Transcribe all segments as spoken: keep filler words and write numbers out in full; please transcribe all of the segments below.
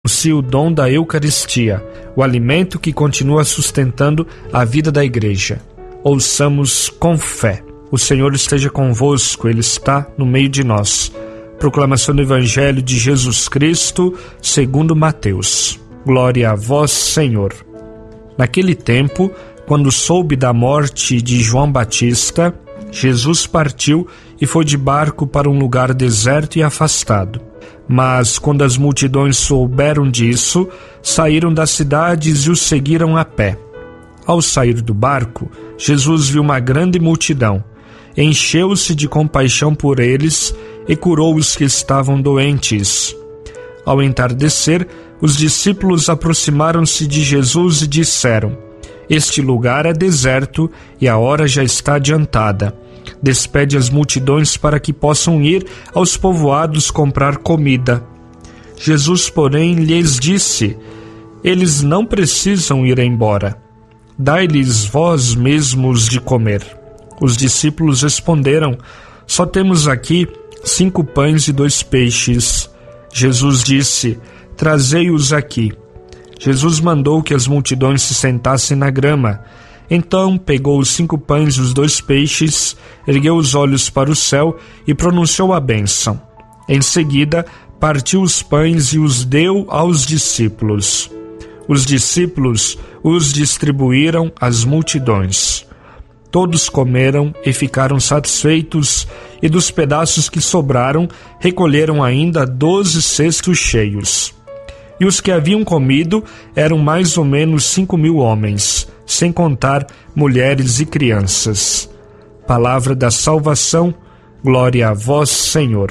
se o dom da Eucaristia, o alimento que continua sustentando a vida da Igreja. Ouçamos com fé. O Senhor esteja convosco, Ele está no meio de nós. Proclamação do Evangelho de Jesus Cristo, segundo Mateus. Glória a vós, Senhor. Naquele tempo, quando soube da morte de João Batista, Jesus partiu e foi de barco para um lugar deserto e afastado. Mas, quando as multidões souberam disso, saíram das cidades e o seguiram a pé. Ao sair do barco, Jesus viu uma grande multidão. Encheu-se de compaixão por eles e curou os que estavam doentes. Ao entardecer, os discípulos aproximaram-se de Jesus e disseram: Este lugar é deserto e a hora já está adiantada. Despede as multidões para que possam ir aos povoados comprar comida. Jesus, porém, lhes disse: Eles não precisam ir embora. Dai-lhes vós mesmos de comer. Os discípulos responderam: Só temos aqui cinco pães e dois peixes. Jesus disse: Trazei-os aqui. Jesus mandou que as multidões se sentassem na grama. Então pegou os cinco pães e os dois peixes, ergueu os olhos para o céu e pronunciou a bênção. Em seguida, partiu os pães e os deu aos discípulos. Os discípulos os distribuíram às multidões. Todos comeram e ficaram satisfeitos, e dos pedaços que sobraram, recolheram ainda doze cestos cheios. E os que haviam comido eram mais ou menos cinco mil homens, sem contar mulheres e crianças. Palavra da salvação, glória a vós, Senhor.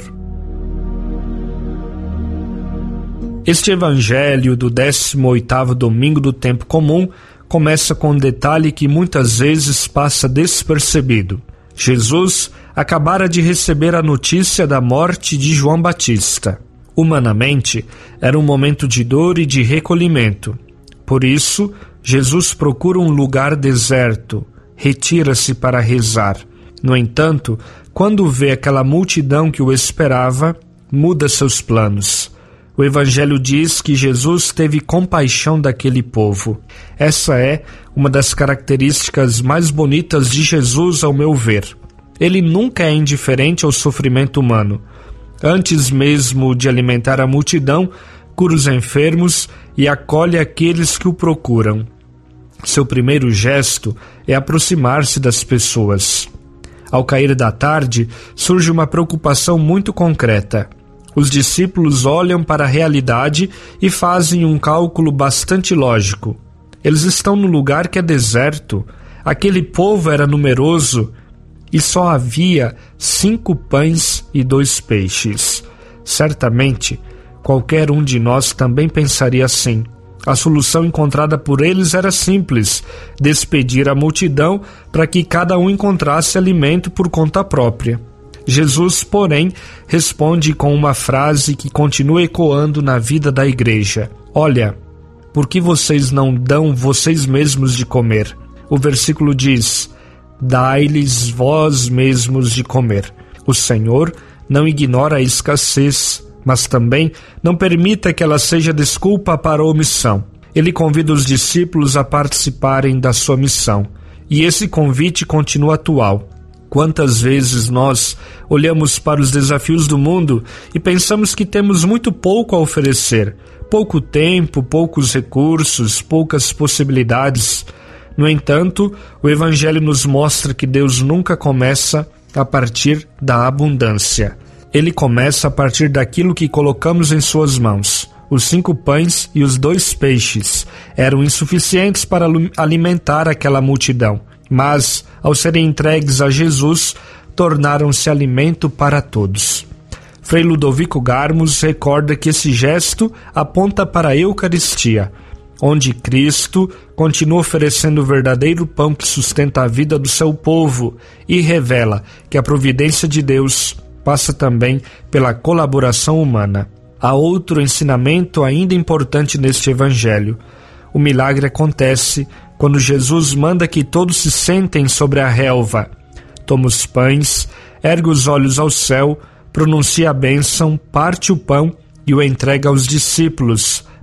Este evangelho do décimo oitavo domingo do tempo comum começa com um detalhe que muitas vezes passa despercebido. Jesus acabara de receber a notícia da morte de João Batista. Humanamente, era um momento de dor e de recolhimento. Por isso, Jesus procura um lugar deserto, retira-se para rezar. No entanto, quando vê aquela multidão que o esperava, muda seus planos. O Evangelho diz que Jesus teve compaixão daquele povo. Essa é uma das características mais bonitas de Jesus, ao meu ver. Ele nunca é indiferente ao sofrimento humano. Antes mesmo de alimentar a multidão, cura os enfermos e acolhe aqueles que o procuram. Seu primeiro gesto é aproximar-se das pessoas. Ao cair da tarde, surge uma preocupação muito concreta. Os discípulos olham para a realidade e fazem um cálculo bastante lógico. Eles estão no lugar que é deserto. Aquele povo era numeroso e só havia cinco pães e dois peixes. Certamente, qualquer um de nós também pensaria assim. A solução encontrada por eles era simples: despedir a multidão para que cada um encontrasse alimento por conta própria. Jesus, porém, responde com uma frase que continua ecoando na vida da Igreja: Olha, por que vocês não dão vocês mesmos de comer? O versículo diz: Dai-lhes vós mesmos de comer. O Senhor não ignora a escassez, mas também não permita que ela seja desculpa para a omissão. Ele convida os discípulos a participarem da sua missão, e esse convite continua atual. Quantas vezes nós olhamos para os desafios do mundo e pensamos que temos muito pouco a oferecer, pouco tempo, poucos recursos, poucas possibilidades. No entanto, o Evangelho nos mostra que Deus nunca começa a partir da abundância. Ele começa a partir daquilo que colocamos em suas mãos. Os cinco pães e os dois peixes eram insuficientes para alimentar aquela multidão, mas, ao serem entregues a Jesus, tornaram-se alimento para todos. Frei Ludovico Garmos recorda que esse gesto aponta para a Eucaristia, onde Cristo continua oferecendo o verdadeiro pão que sustenta a vida do seu povo e revela que a providência de Deus passa também pela colaboração humana. Há outro ensinamento ainda importante neste Evangelho. O milagre acontece quando Jesus manda que todos se sentem sobre a relva. Toma os pães, ergue os olhos ao céu, pronuncia a bênção, parte o pão e o entrega aos discípulos.